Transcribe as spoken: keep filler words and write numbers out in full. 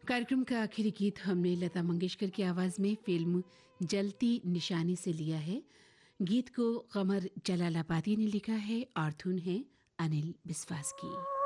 कार्यक्रम का आखिरी गीत हमने लता मंगेशकर की आवाज में फिल्म जलती निशानी से लिया है। गीत को कमर जलालाबादी ने लिखा है और धुन है अनिल बिस्वास की।